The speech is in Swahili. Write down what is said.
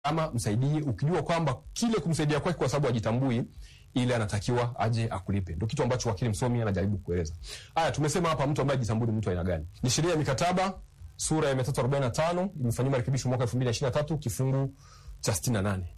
ama msaidie, ukijua kwamba kile kumsaidia kwake kwa sababu hajitambui, ile anatakiwa aje akulipe. Ndio kitu ambacho wakili msomi anajaribu kueleza. Haya, tumesema hapa mtu ambaye hajitambui ni mtu aina gani. Ni sheria ya mikataba sura ya 345 imefanywa marekebisho mwaka 2023 kifungu cha 68.